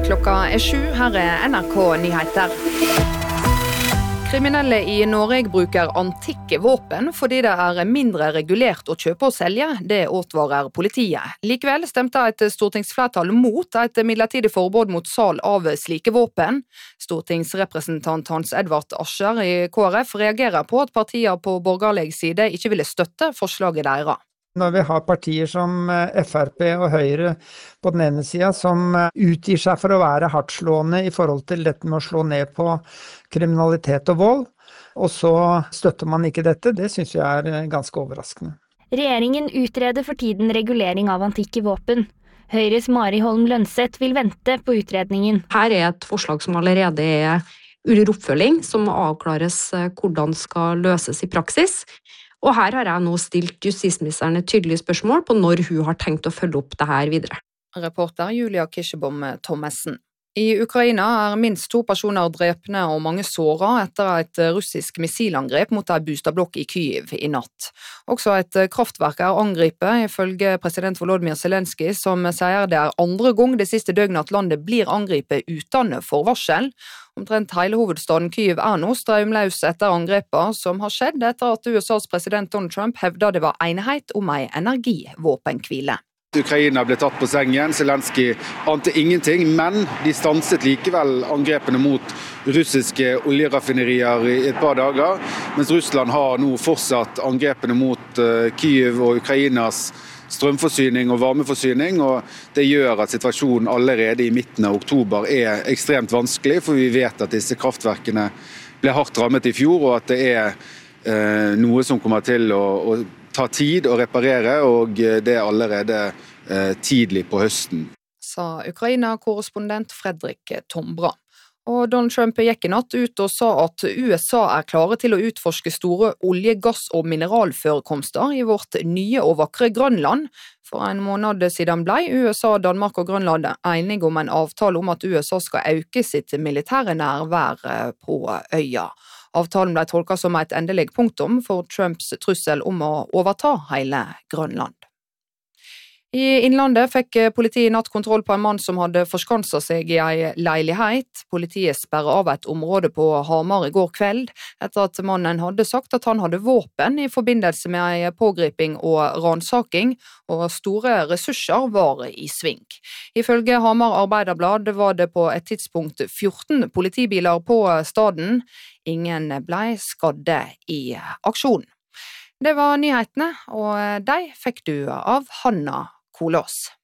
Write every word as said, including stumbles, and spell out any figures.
Klokka er sju, her er N R K Nyheter. Kriminelle i Norge bruker antikke våpen fordi det er mindre regulert å kjøpe og selge, det advarer politiet. Likevel stemte et stortingsflertall mot et midlertidig forbud mot salg av slike våpen. Stortingsrepresentant Hans Edvard Ascher i K R F reagerer på at partier på borgerlig side ikke ville støtte forslaget deres. Når vi har partier som F R P og Høyre på den ene siden som utgir seg for å være hardtslående i forhold til dette med å slå ned på kriminalitet og vold, og så støtter man ikke dette, det synes jeg er ganske overraskende. Regjeringen utreder for tiden regulering av antikke våpen. Høyres Mari Holm Lønseth vil vente på utredningen. Her er et forslag som allerede er under oppfølging, som må avklares hvordan skal løses i praksis. Og her har jeg nå stilt justisministeren et tydelig spørsmål på når hun har tenkt å følge opp dette videre. Reporter Julia Kirsebom Thommessen. I Ukraina er minst to personer drepne og mange såret etter et russisk missilangrep mot en boligblokk i Kyiv i natt. Også et kraftverk er angrepet, ifølge president Volodymyr Zelenskyj, som sier det er andre gang det siste døgnet at landet blir angrepet uten forvarsel. Omtrent hele hovedstaden Kyiv er nå strømløs etter angrepet, som har skjedd etter at U S A's president Donald Trump hevdet det var enighet om en energivåpenhvile. Ukraina ble tatt på sengen, Zelenskyj ante ingenting, men de stanset likevel angrepene mot russiske oljeraffinerier i et par dager, mens Russland har nå fortsatt angrepene mot Kyiv og Ukrainas strømforsyning og varmeforsyning, og det gjør at situasjonen allerede i midten av oktober er ekstremt vanskelig, for vi vet at disse kraftverkene ble hardt rammet i fjor, og at det er eh, noe som kommer til å, å ta tid å reparere, og det er allerede eh, tidlig på høsten. Sa Ukraina-korrespondent Fredrik Tombra. Og Donald Trump gikk i natt ut og sa at U S A er klare til å utforske store olje-, gass- og mineralforekomster i vårt nye og vakre Grønland. For en måned siden ble U S A, Danmark og Grønland enige om en avtale om at U S A skal øke sitt militære nærvær på øya. Avtalen ble tolket som et endelig punktum for Trumps trussel om å overta hele Grønland. I Innlandet fikk politiet i natt kontroll på en mann som hadde forskanset seg i en leilighet. Politiet sperret av et område på Hamar i går kveld, etter at mannen hadde sagt at han hadde våpen i forbindelse med en pågriping og ransaking, og store ressurser var i sving. Ifølge Hamar Arbeiderblad var det på et tidspunkt fjorten politibiler på staden. Ingen ble skadde i aksjonen. Det var nyhetene, og de fikk du av Hanna Kolås.